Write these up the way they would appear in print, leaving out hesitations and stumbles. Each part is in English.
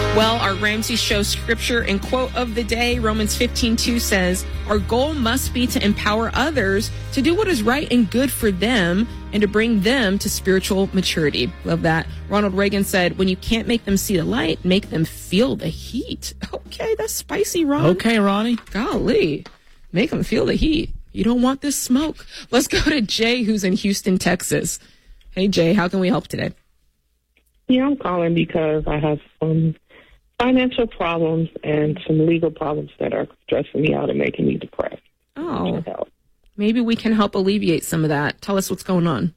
Well, our Ramsey Show scripture and quote of the day, Romans 15:2 says, our goal must be to empower others to do what is right and good for them and to bring them to spiritual maturity. Love that. Ronald Reagan said, when you can't make them see the light, make them feel the heat. Okay, that's spicy, Ron. Okay, Ronnie. Golly, make them feel the heat. You don't want this smoke. Let's go to Jay, who's in Houston, Texas. Hey, Jay, how can we help today? Yeah, I'm calling because I have some financial problems and some legal problems that are stressing me out and making me depressed. Oh, maybe we can help alleviate some of that. Tell us what's going on.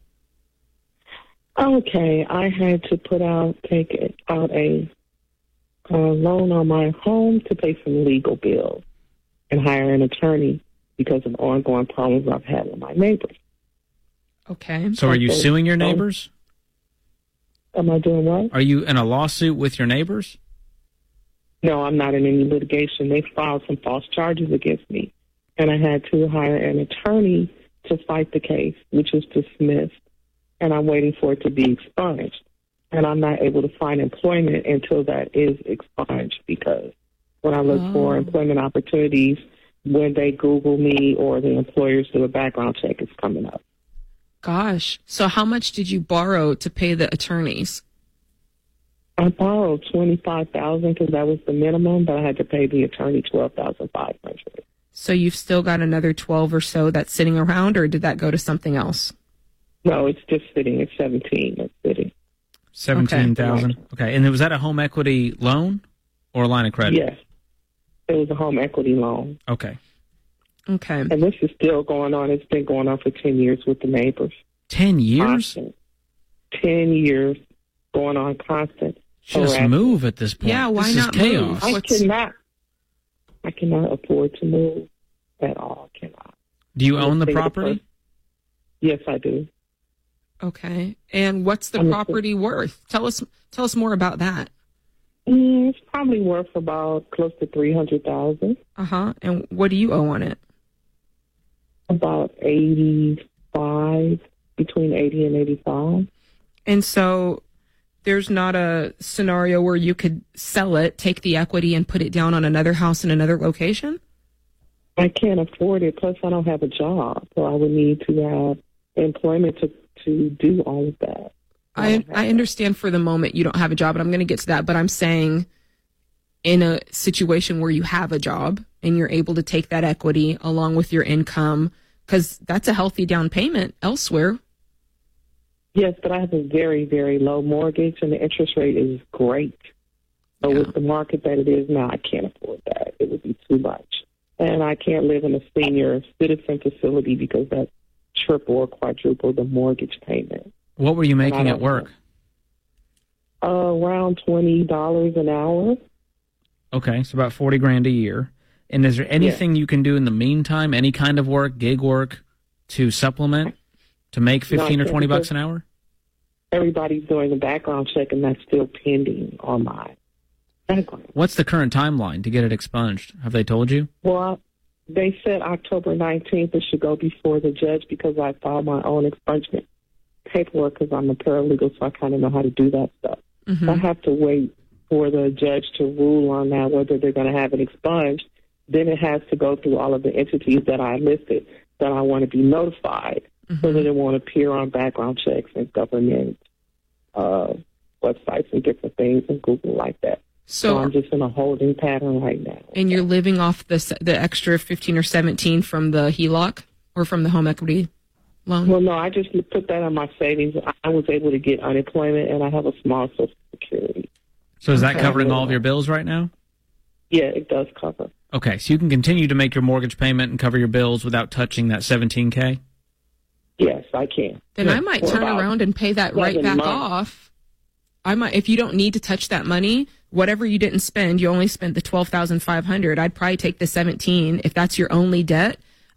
Okay, I had to take out a loan on my home to pay some legal bills and hire an attorney because of ongoing problems I've had with my neighbors. Okay. So are you suing your neighbors? Am I doing what? Are you in a lawsuit with your neighbors? No, I'm not in any litigation. They filed some false charges against me, and I had to hire an attorney to fight the case, which was dismissed, and I'm waiting for it to be expunged. And I'm not able to find employment until that is expunged because when I look for employment opportunities, when they Google me or the employers do a background check, it's coming up. Gosh. So how much did you borrow to pay the attorneys? I borrowed $25,000 because that was the minimum, but I had to pay the attorney $12,500. So you've still got another 12 or so that's sitting around, or did that go to something else? No, it's just sitting. It's 17. It's sitting. 17,000. Okay. And was that a home equity loan or a line of credit? Yes. It was a home equity loan. Okay. Okay. And this is still going on. It's been going on for 10 years with the neighbors. 10 years? Constant. 10 years going on constant. Just move at this point. Yeah, why this not is chaos. move? I cannot afford to move at all. I cannot. Do you own the property? Yes, I do. Okay. And what's the property worth? Tell us more about that. It's probably worth about close to $300,000. Uh-huh. And what do you owe on it? About 85, between 80 and 85. And so there's not a scenario where you could sell it, take the equity, and put it down on another house in another location? I can't afford it. Plus, I don't have a job, so I would need to have employment to do all of that. I understand for the moment you don't have a job, and I'm going to get to that, but I'm saying in a situation where you have a job and you're able to take that equity along with your income, because that's a healthy down payment elsewhere. Yes, but I have a very, very low mortgage, and the interest rate is great. So with the market that it is now, I can't afford that. It would be too much. And I can't live in a senior citizen facility because that's triple or quadruple the mortgage payment. What were you making at work? Around $20 an hour. Okay, so about $40,000 a year. And is there anything you can do in the meantime, any kind of work, gig work, to supplement, to make $15 or $20 an hour? Everybody's doing a background check, and that's still pending on my background. What's the current timeline to get it expunged? Have they told you? Well, they said October 19th it should go before the judge because I filed my own expungement paperwork because I'm a paralegal, so I kind of know how to do that stuff. Mm-hmm. I have to wait for the judge to rule on that, whether they're going to have it expunged. Then it has to go through all of the entities that I listed that I want to be notified so that it won't appear on background checks and government websites and different things and Google like that. So I'm just in a holding pattern right now. And you're living off the extra 15 or 17 from the HELOC or from the home equity loan? Well, no, I just put that on my savings. I was able to get unemployment, and I have a small Social Security. So is that covering all of your bills right now? Yeah, it does cover. Okay, so you can continue to make your mortgage payment and cover your bills without touching that $17,000? Yes, I can. Then I might turn around and pay that right back off. If you don't need to touch that money, whatever you didn't spend, you only spent the $12,500. I'd probably take the $17,000 if that's your only debt,